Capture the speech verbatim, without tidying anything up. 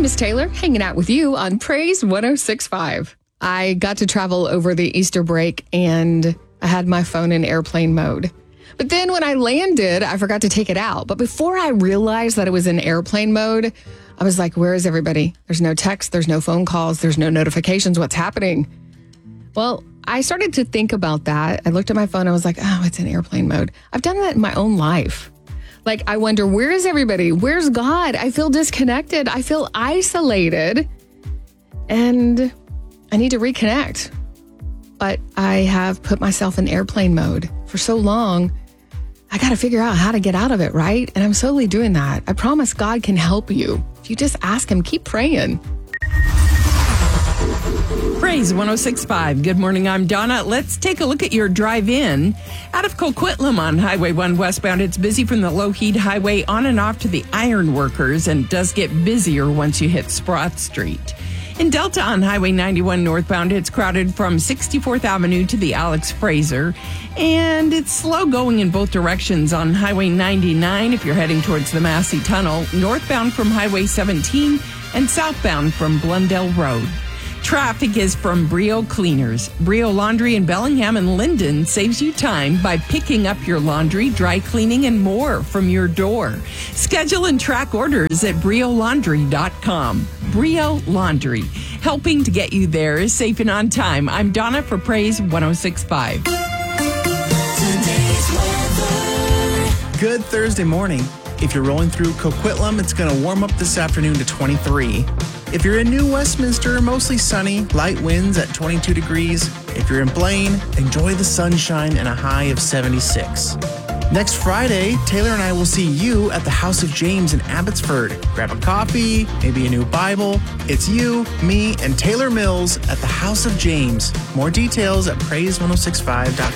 is Taylor, hanging out with you on Praise one oh six point five. I got to travel over the Easter break, and I had my phone in airplane mode. But then when I landed, I forgot to take it out. But before I realized that it was in airplane mode, I was like, where is everybody? There's no text, there's no phone calls, there's no notifications. What's happening? Well, I started to think about that. I looked at my phone. I was like, oh, it's in airplane mode. I've done that in my own life. Like, I wonder, where is everybody? Where's God? I feel disconnected. I feel isolated. And I need to reconnect. But I have put myself in airplane mode for so long. I got to figure out how to get out of it, right? And I'm slowly doing that. I promise God can help you. If you just ask him, keep praying. Praise one oh six point five. Good morning, I'm Donna. Let's take a look at your drive-in. Out of Coquitlam on Highway one westbound, it's busy from the Lougheed Highway on and off to the Iron Workers, and does get busier once you hit Sprott Street. In Delta on Highway ninety-one northbound, it's crowded from sixty-fourth Avenue to the Alex Fraser. And it's slow going in both directions on Highway ninety-nine if you're heading towards the Massey Tunnel, northbound from Highway seventeen, and southbound from Blundell Road. Traffic is from Brio Cleaners. Brio Laundry in Bellingham and Linden saves you time by picking up your laundry, dry cleaning, and more from your door. Schedule and track orders at brio laundry dot com. Brio Laundry, helping to get you there safe and on time. I'm Donna for Praise one oh six point five. Today's weather. Good Thursday morning. If you're rolling through Coquitlam, it's going to warm up this afternoon to twenty-three. If you're in New Westminster, mostly sunny, light winds at twenty-two degrees. If you're in Blaine, enjoy the sunshine and a high of seventy-six. Next Friday, Taylor and I will see you at the House of James in Abbotsford. Grab a coffee, maybe a new Bible. It's you, me, and Taylor Mills at the House of James. More details at praise ten sixty-five dot com.